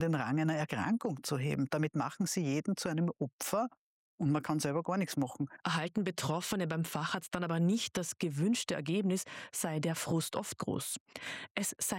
den Rang einer Erkrankung zu heben. Damit machen sie jeden zu einem Opfer und man kann selber gar nichts machen. Erhalten Betroffene beim Facharzt dann aber nicht das gewünschte Ergebnis, sei der Frust oft groß. Es sei